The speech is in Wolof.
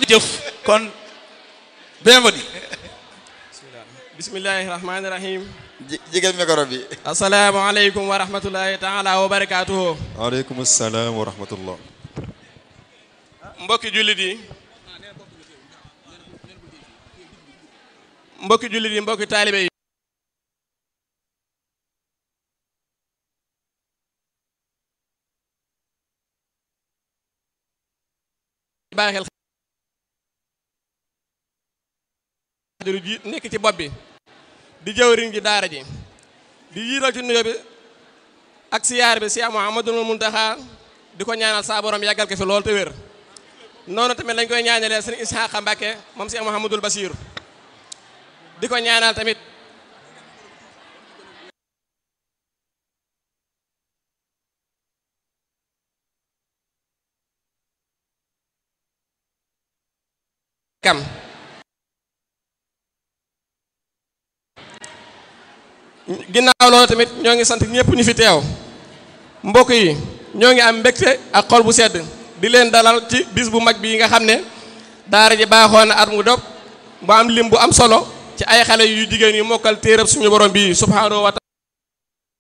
jëf kon bienvenue. bismillahi rahmani rahim. jigéen micro bi. asalaamaaleykum wa rahmatullahi taala wa barakaatuhu. waaleykum salaam wa rahmatullah. mbokki jullit yi. mbokki jullit yi mbokki taalibe yi. bàyyi xel ji nekk ci bopp bi di jëwriñ ji daara ji di jiital ci nuyoo bi ak siyaar bi Cheikh Mouhamadoul Mountakha di ko ñaanal saa borom yàggal ko fi lool te wér noonu tamit lañ koy ñaanalee sëñ Ishaqa Mbacké moom Cheikh Mouhamadoul Bassir di ko ñaanal tamit kam ginnaaw loolu tamit ñoo ngi sant ñëpp ñu fi teew mbokk yi ñoo ngi am mbégte ak xol bu sedd di leen dalal ci bis bu mag bi nga xam ne daara ji baaxoon na at mu dop bu am lim bu am solo ci ay xale yu jigéen yu mokkal téereb suñu borom bi subhanahu wa